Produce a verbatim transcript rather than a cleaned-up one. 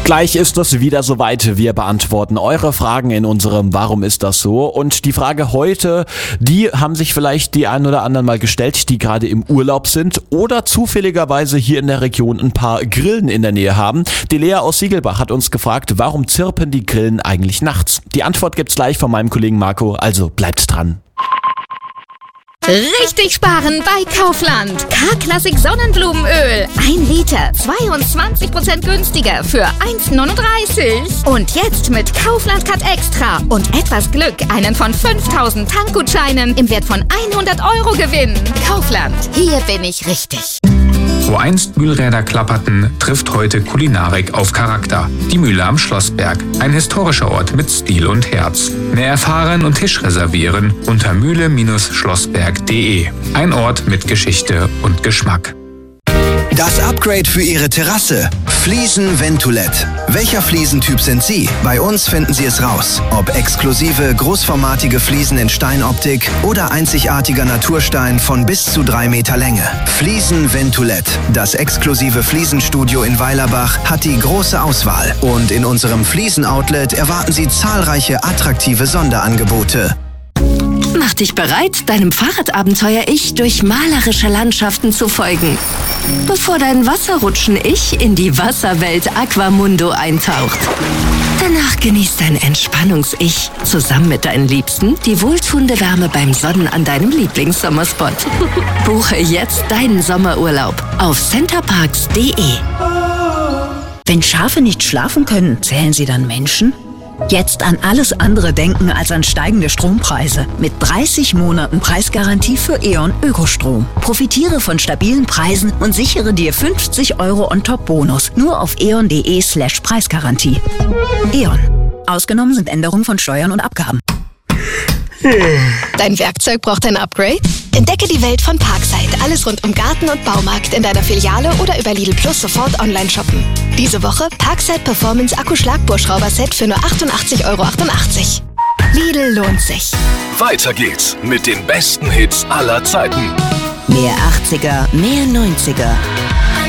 Gleich ist es wieder soweit. Wir beantworten eure Fragen in unserem Warum ist das so? Und die Frage heute, die haben sich vielleicht die einen oder anderen mal gestellt, die gerade im Urlaub sind oder zufälligerweise hier in der Region ein paar Grillen in der Nähe haben. Die Lea aus Siegelbach hat uns gefragt, warum zirpen die Grillen eigentlich nachts? Die Antwort gibt's gleich von meinem Kollegen Marco, also bleibt dran. Richtig sparen bei Kaufland. K-Klassik Sonnenblumenöl. Ein Liter, zweiundzwanzig Prozent günstiger für eins neununddreißig. Und jetzt mit Kaufland Cut Extra und etwas Glück einen von fünftausend Tankgutscheinen im Wert von hundert Euro gewinnen. Kaufland, hier bin ich richtig. Wo einst Mühlräder klapperten, trifft heute Kulinarik auf Charakter. Die Mühle am Schlossberg. Ein historischer Ort mit Stil und Herz. Mehr erfahren und Tisch reservieren unter mühle Schlossberg punkt de. Ein Ort mit Geschichte und Geschmack. Das Upgrade für Ihre Terrasse. Fliesen Ventolet. Welcher Fliesentyp sind Sie? Bei uns finden Sie es raus. Ob exklusive, großformatige Fliesen in Steinoptik oder einzigartiger Naturstein von bis zu drei Meter Länge. Fliesen Ventolet. Das exklusive Fliesenstudio in Weilerbach hat die große Auswahl. Und in unserem Fliesen-Outlet erwarten Sie zahlreiche attraktive Sonderangebote. Mach dich bereit, deinem Fahrradabenteuer-Ich durch malerische Landschaften zu folgen, bevor dein Wasserrutschen-Ich in die Wasserwelt Aquamundo eintaucht. Danach genießt dein Entspannungs-Ich zusammen mit deinen Liebsten die wohltuende Wärme beim Sonnen an deinem Lieblingssommerspot. Buche jetzt deinen Sommerurlaub auf centerparks punkt de. Wenn Schafe nicht schlafen können, zählen sie dann Menschen? Jetzt an alles andere denken als an steigende Strompreise. Mit dreißig Monaten Preisgarantie für E.ON Ökostrom. Profitiere von stabilen Preisen und sichere dir fünfzig Euro On-Top-Bonus. Nur auf eon.de slash Preisgarantie. E.ON. Ausgenommen sind Änderungen von Steuern und Abgaben. Dein Werkzeug braucht ein Upgrade? Entdecke die Welt von Parkside. Alles rund um Garten und Baumarkt in deiner Filiale oder über Lidl Plus sofort online shoppen. Diese Woche Parkside Performance Akku-Schlagbohrschrauber-Set für nur achtundachtzig Euro achtundachtzig. Lidl lohnt sich. Weiter geht's mit den besten Hits aller Zeiten. Mehr achtziger, mehr neunziger.